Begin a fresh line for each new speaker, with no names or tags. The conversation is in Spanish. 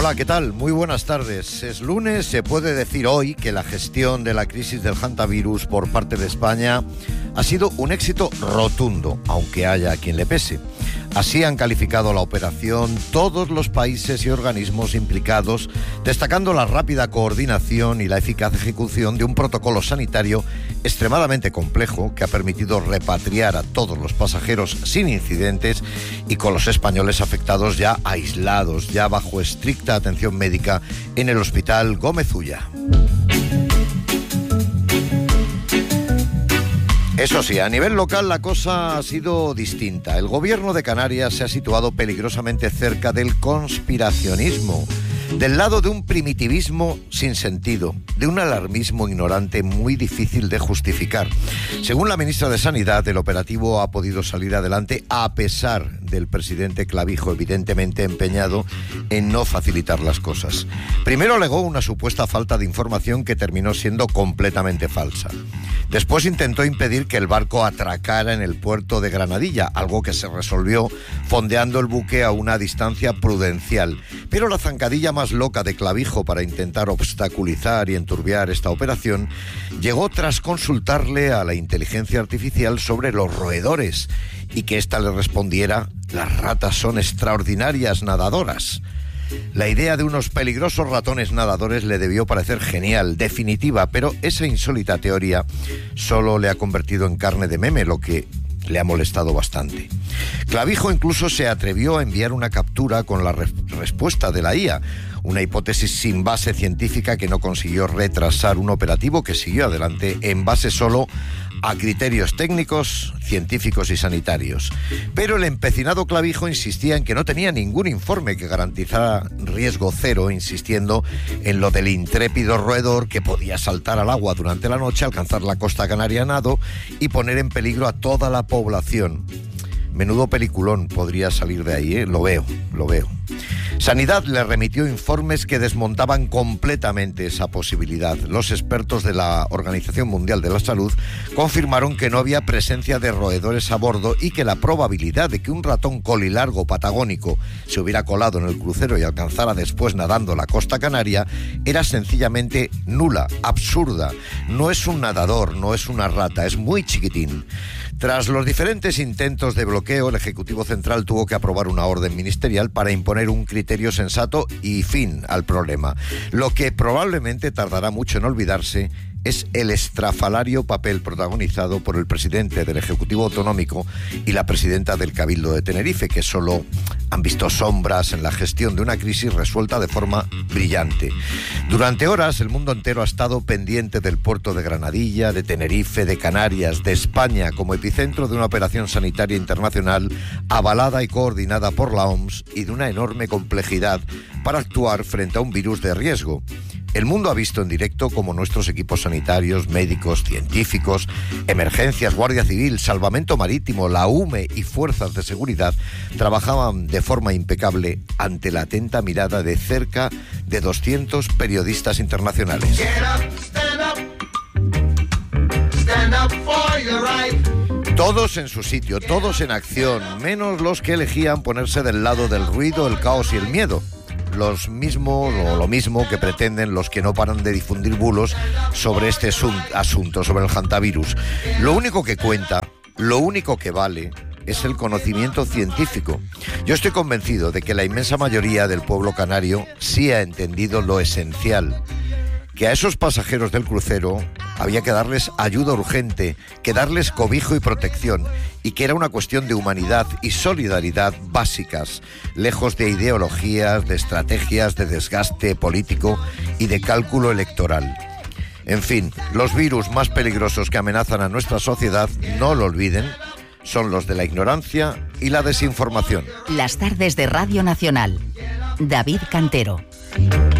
Hola, ¿qué tal? Muy buenas tardes. Es lunes, se puede decir hoy que la gestión de la crisis del hantavirus por parte de España ha sido un éxito rotundo, aunque haya a quien le pese. Así han calificado la operación todos los países y organismos implicados, destacando la rápida coordinación y la eficaz ejecución de un protocolo sanitario extremadamente complejo que ha permitido repatriar a todos los pasajeros sin incidentes y con los españoles afectados ya aislados, ya bajo estricta atención médica en el Hospital Gómez Ulla. Eso sí, a nivel local la cosa ha sido distinta. El gobierno de Canarias se ha situado peligrosamente cerca del conspiracionismo, del lado de un primitivismo sin sentido, de un alarmismo ignorante muy difícil de justificar. Según la ministra de Sanidad, el operativo ha podido salir adelante a pesar del presidente Clavijo, evidentemente empeñado en no facilitar las cosas. Primero alegó una supuesta falta de información que terminó siendo completamente falsa. Después intentó impedir que el barco atracara en el puerto de Granadilla, algo que se resolvió fondeando el buque a una distancia prudencial. Pero la zancadilla más loca de Clavijo para intentar obstaculizar y enturbiar esta operación llegó tras consultarle a la inteligencia artificial sobre los roedores y que ésta le respondiera: las ratas son extraordinarias nadadoras. La idea de unos peligrosos ratones nadadores le debió parecer genial, definitiva, pero esa insólita teoría solo le ha convertido en carne de meme, lo que le ha molestado bastante. Clavijo incluso se atrevió a enviar una captura con la respuesta de la IA, una hipótesis sin base científica que no consiguió retrasar un operativo que siguió adelante en base solo a criterios técnicos, científicos y sanitarios. Pero el empecinado Clavijo insistía en que no tenía ningún informe que garantizara riesgo cero, insistiendo en lo del intrépido roedor que podía saltar al agua durante la noche, alcanzar la costa canaria a nado y poner en peligro a toda la población. Menudo peliculón podría salir de ahí, ¿eh? Lo veo. Sanidad le remitió informes que desmontaban completamente esa posibilidad. Los expertos de la Organización Mundial de la Salud confirmaron que no había presencia de roedores a bordo y que la probabilidad de que un ratón colilargo patagónico se hubiera colado en el crucero y alcanzara después nadando la costa canaria era sencillamente nula, absurda. No es un nadador, no es una rata, es muy chiquitín. Tras los diferentes intentos de bloqueo, el Ejecutivo Central tuvo que aprobar una orden ministerial para imponer un criterio sensato y fin al problema. Lo que probablemente tardará mucho en olvidarse es el estrafalario papel protagonizado por el presidente del Ejecutivo Autonómico y la presidenta del Cabildo de Tenerife, que solo han visto sombras en la gestión de una crisis resuelta de forma brillante. Durante horas el mundo entero ha estado pendiente del puerto de Granadilla, de Tenerife, de Canarias, de España como epicentro de una operación sanitaria internacional avalada y coordinada por la OMS y de una enorme complejidad para actuar frente a un virus de riesgo. El mundo ha visto en directo cómo nuestros equipos sanitarios, médicos, científicos, emergencias, Guardia Civil, Salvamento Marítimo, la UME y fuerzas de seguridad trabajaban de forma impecable ante la atenta mirada de cerca de 200 periodistas internacionales. Todos en su sitio, todos en acción, menos los que elegían ponerse del lado del ruido, el caos y el miedo. Lo mismo que pretenden los que no paran de difundir bulos sobre este asunto, sobre el hantavirus. Lo único que cuenta, lo único que vale, es el conocimiento científico. Yo estoy convencido de que la inmensa mayoría del pueblo canario sí ha entendido lo esencial, que a esos pasajeros del crucero había que darles ayuda urgente, que darles cobijo y protección, y que era una cuestión de humanidad y solidaridad básicas, lejos de ideologías, de estrategias, de desgaste político y de cálculo electoral. En fin, los virus más peligrosos que amenazan a nuestra sociedad, no lo olviden, son los de la ignorancia y la desinformación.
Las tardes de Radio Nacional. David Cantero.